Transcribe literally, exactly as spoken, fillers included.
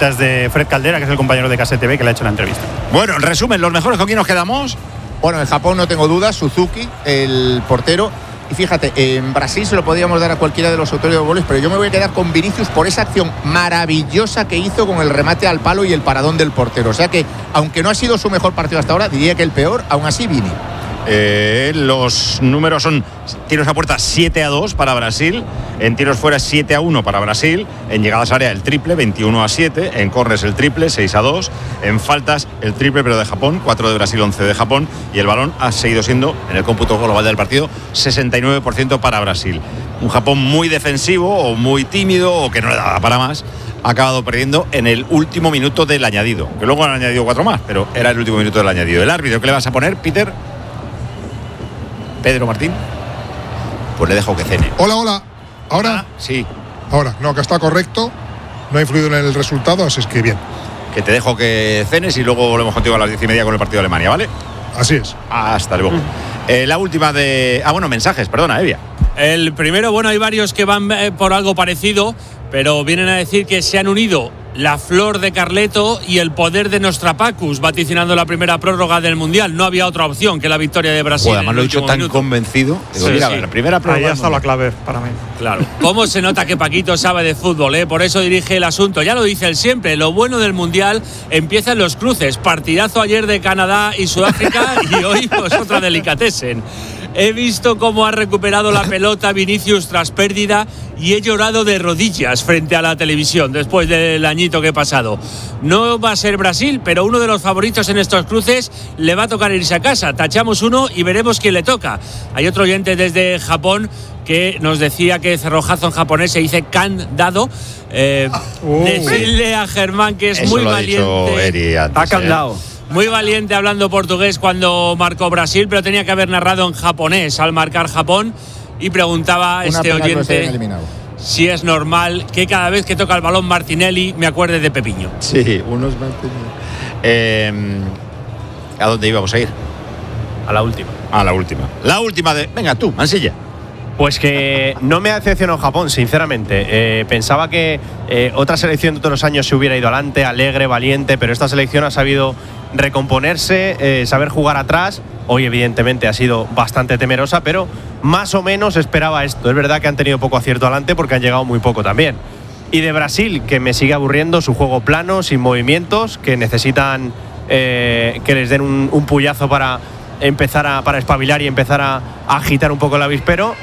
visitas de Fred Caldera, que es el compañero de K S T V que le ha hecho la entrevista. Bueno, en resumen, los mejores, ¿con quién nos quedamos? Bueno, en Japón no tengo dudas, Suzuki, el portero. Y fíjate, en Brasil se lo podíamos dar a cualquiera de los autores de goles, pero yo me voy a quedar con Vinicius por esa acción maravillosa que hizo con el remate al palo y el paradón del portero. O sea que, aunque no ha sido su mejor partido hasta ahora, diría que el peor, aún así Vini. Eh, los números son tiros a puerta siete a dos para Brasil, en tiros fuera siete a uno para Brasil, en llegadas a área el triple veintiuno a siete, en corners el triple seis a dos, en faltas el triple pero de Japón, cuatro de Brasil, once de Japón, y el balón ha seguido siendo, en el cómputo global del partido, sesenta y nueve por ciento para Brasil. Un Japón muy defensivo o muy tímido o que no le daba para más, ha acabado perdiendo en el último minuto del añadido, que luego han añadido cuatro más, pero era el último minuto del añadido. El árbitro, ¿qué le vas a poner, Peter? Pedro Martín, pues le dejo que cene. Hola, hola. ¿Ahora? Ah, sí. Ahora, no, que está correcto. No ha influido en el resultado, así es que bien. Que te dejo que cenes y luego volvemos contigo a las diez y media con el partido de Alemania, ¿vale? Así es. Hasta luego. Mm. Eh, la última de... Ah, bueno, mensajes, perdona, Evia. El primero, bueno, hay varios que van eh, por algo parecido, pero vienen a decir que se han unido la flor de Carleto y el poder de Nostrapacus, vaticinando la primera prórroga del Mundial. No había otra opción que la victoria de Brasil. Bueno, además lo he dicho tan minuto. convencido. Digo, sí, mira, sí. La primera prórroga. Ahí está la clave para mí. Claro. ¿Cómo se nota que Paquito sabe de fútbol? ¿eh? Por eso dirige el asunto. Ya lo dice él siempre. Lo bueno del Mundial empieza en los cruces. Partidazo ayer de Canadá y Sudáfrica y hoy pues otra delicatessen. He visto cómo ha recuperado la pelota Vinicius tras pérdida y he llorado de rodillas frente a la televisión después del añito que he pasado. No va a ser Brasil, pero uno de los favoritos en estos cruces le va a tocar irse a casa. Tachamos uno y veremos quién le toca. Hay otro oyente desde Japón que nos decía que cerrojazo en japonés se dice candado. Eh, uh. Decirle a Germán que es Eso muy lo valiente. Ha dicho Eri antes, ha candado. ¿eh? Muy valiente hablando portugués cuando marcó Brasil, pero tenía que haber narrado en japonés al marcar Japón. Y preguntaba a este oyente si es normal que cada vez que toca el balón Martinelli me acuerde de Pepiño. Sí, unos Martinelli. Eh, ¿A dónde íbamos a ir? A la última. A la última. La última de... Venga, tú, Mansilla. Pues que no me ha decepcionado Japón, sinceramente. Eh, pensaba que eh, otra selección de todos los años se hubiera ido adelante, alegre, valiente, pero esta selección ha sabido recomponerse, eh, saber jugar atrás. Hoy, evidentemente, ha sido bastante temerosa, pero más o menos esperaba esto. Es verdad que han tenido poco acierto adelante porque han llegado muy poco también. Y de Brasil, que me sigue aburriendo su juego plano, sin movimientos, que necesitan eh, que les den un, un puyazo para empezar a para espabilar y empezar a, a agitar un poco el avispero.